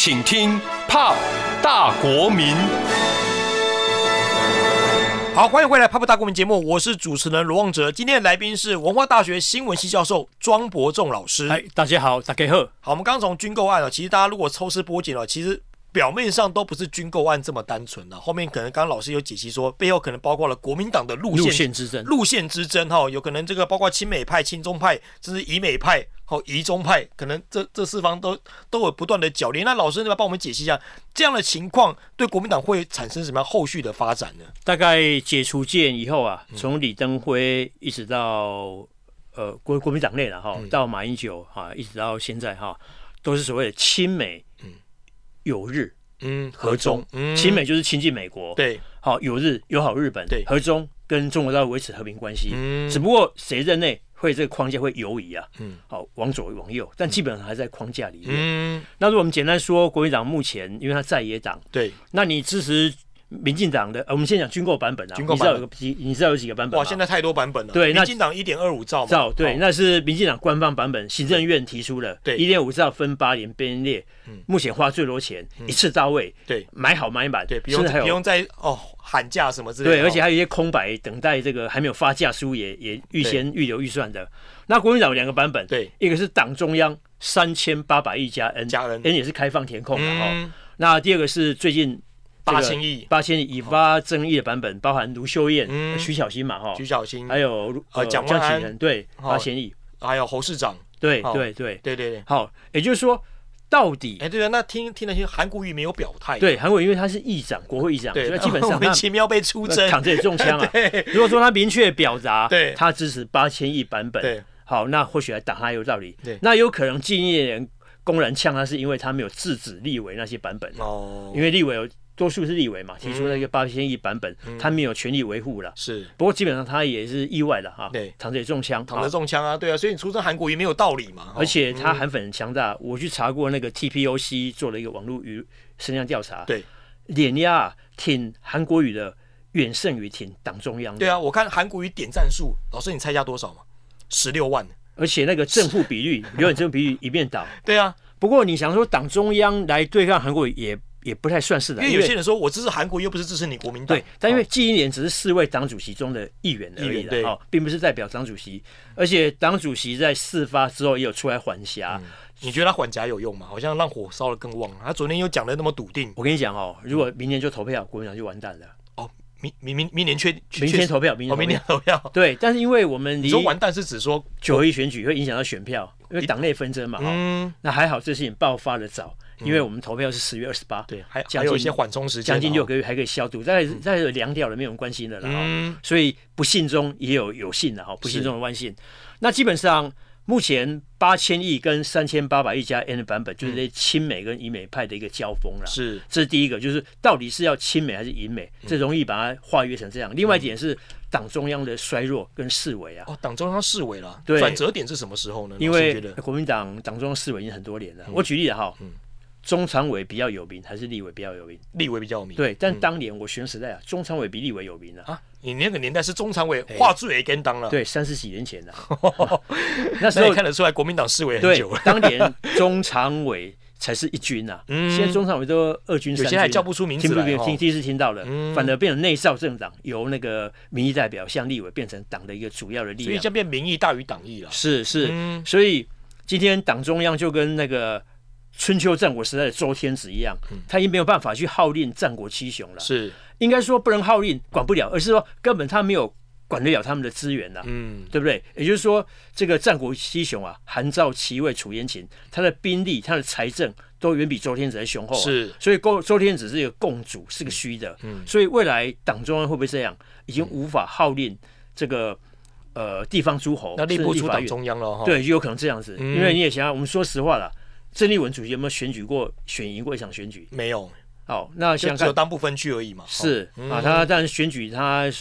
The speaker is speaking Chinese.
请听 POP 大国民。 好，欢迎回来 POP 大国民节目，我是主持人罗望哲。今天的来宾是文化大学新闻系教授庄伯仲老师。 大家好，大家好。 好，我们刚从军购案其实大家如果抽丝剥茧其实表面上都不是军购案这么单纯后面可能刚刚老师有解析说，背后可能包括了国民党的路线之争有可能这个包括亲美派、亲中派，甚至以美派、疑中派，可能这四方都有不断的角力。那老师要不要帮我们解析一下这样的情况对国民党会产生什么样后续的发展呢？ 大概解除戒严以后从李登辉一直到国民党内了到马英九一直到现在都是所谓的亲美友日和中，亲美就是亲近美国， 对， 友日友好日本， 对， 和中跟中国大陆维持和平关系，只不过谁任内会这个框架会游移往左往右，但基本上还在框架里面。那如果我们简单说，国民党目前因为他在野党， 对， 那你支持民进党的，我们先讲军购版本你知道有几个版本吗？ 哇，现在太多版本了。 对， 民进党 1.25 兆嘛， 对，那是民进党官方版本，行政院提出了，对，1.5兆分8年编列，目前花最多钱，一次到位，对，买好买满， 对，不用再喊价什么之类的， 对，而且还有一些空白等待这个还没有发价书也预先预留预算的。那国民党有2个版本，对，一个是党中央3800亿加 N 也是开放填空的那第二个是最近8000亿引发争议的版本，包含卢秀燕、徐小新嘛徐小新， 还有蒋万安， 对，8000亿， 还有侯市长， 对。好，也就是说，到底对啊，那听了些韩国瑜没有表态， 对，韩国瑜因为他是议长，国会议长，所以基本上莫名其妙被出征， 躺着也中枪如果说他明确表达他支持8000亿版本，对，好，那或许来打他有道理，那有可能进业人公然呛他，是因为他没有制止立委那些版本因为立委有多数是立委嘛，提出了一个8000亿版本，他没有权利维护了。是，不过基本上他也是意外的对，躺着也中枪， 对啊，所以你出征韩国瑜没有道理嘛。 而且他韩粉很强大，我去查过那个 TPOC 做了一个网络声量调查，对，碾压挺韩国瑜的远胜于挺党中央的。 对啊，我看韩国瑜点赞数，老师你猜一下多少嘛？16万， 而且那个正负比率，留点正负比率一面倒。 对啊， 不过你想说党中央来对抗韩国瑜也不太算是的， 因为有些人说我支持韩国，又不是支持你国民党。 对，但因为纪一年只是4位党主席中的一员而已的并不是代表党主席。而且党主席在事发之后也有出来缓颊。 你觉得他缓颊有用吗？好像让火烧得更旺。他昨天又讲得那么笃定。 我跟你讲如果明年就投票，国民党就完蛋了。 明年投票，明年投票。 对，但是因为我们你说完蛋是指说 9合1选举会影响到选票，因为党内纷争嘛。那还好，这事情爆发的早。因为我们投票是10月28， 对，还有一些缓冲时间， 将近6个月还可以消毒，再有凉掉了，没有人关心的了所以不幸中也有幸的不幸中的万幸。那基本上目前8000亿跟3800亿加 N 的版本，就是这亲美跟以美派的一个交锋了。是，这是第一个，就是到底是要亲美还是以美，这容易把它化约成这样。另外一点是党中央的衰弱跟式微党中央式微了。对，转折点是什么时候呢？ 因为国民党党中央式微已经很多年了。我举例中常委比较有名还是立委比较有名？ 立委比较有名。 对，但当年我学生时代中常委比立委有名你那个年代是中常委话最为跟当了。 对，30几年前那时候看得出来国民党式微很久了。 当年中常委才是1军现在中常委都2军3军， 有些还叫不出名字来第一次听到了反而变成内少政党，由那个民意代表向立委变成党的一个主要的力量， 所以这样变民意大于党意了。 是，所以今天党中央就跟那个春秋战国时代的周天子一样，他已经没有办法去号令战国七雄了。是，应该说不能号令，管不了，而是说根本他没有管得了他们的资源对不对？也就是说，这个战国七雄韩赵齐魏楚燕秦，他的兵力、他的财政都远比周天子还雄厚是，所以周天子是一个共主，是个虚的。所以未来党中央会不会这样？已经无法号令这个地方诸侯， 那立不出党中央了对，就有可能这样子。因为你也想想，我们说实话啦。郑丽文主席有没有选赢过一场选举？ 没有。 好，那就只有当不分区而已嘛。 是他当然选举他